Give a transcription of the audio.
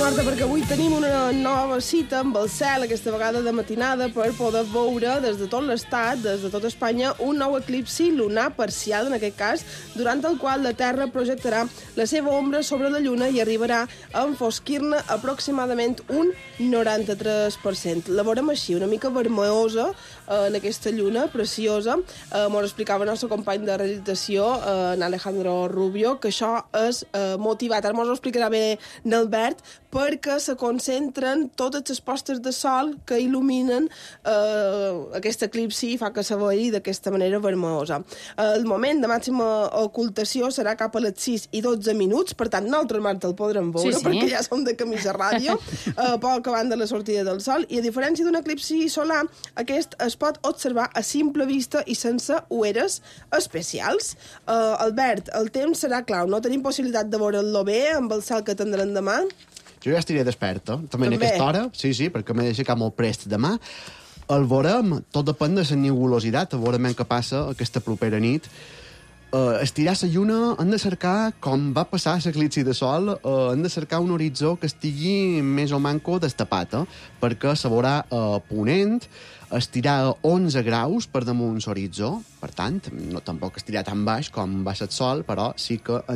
Marta, perquè avui tenim una nova cita amb el cel, aquesta vegada de matinada, per poder veure des de tot l'estat, des de tota Espanya, un nou eclipsi lunar parcial, en aquest cas, durant el qual la Terra projectarà la seva ombra sobre la Lluna i arribarà a enfosquir-ne aproximadament un 93%. La veurem així, una mica vermellosa, en aquesta lluna preciosa. M'ho explicava el nostre company de realització, en Alejandro Rubio, que això és motivat. Ara m'ho explicarà bé Albert, perquè se concentren totes les postes de sol que il·luminen aquest eclipsi i fa que se vegi d'aquesta manera vermellosa. El moment de màxima ocultació serà cap a les 6 i 12 minuts, per tant, nosaltres, Marta, el podrem veure, sí. Perquè ja som de camisa ràdio, poc abans de la sortida del sol, i a diferència d'un eclipsi solar, aquest es pot observar a simple vista i sense ulleres especials. Albert, el temps serà clau, no tenim possibilitat de veure'l bé amb el cel que tindrem demà? Jo ja estiré desperta, també en aquesta hora, sí, perquè m'he d'aixecar molt prest demà. El veurem, tot depèn de la nebulositat, veurem què passa aquesta propera nit. Estirar la lluna, hem de cercar, com va passar l'eclipsi de sol, hem de cercar un horitzó que estigui més o manco destapat, perquè se veurà ponent, estirar a 11 graus per damunt l'horitzó, per tant, no tampoc estirar tan baix com baixa el sol, però sí que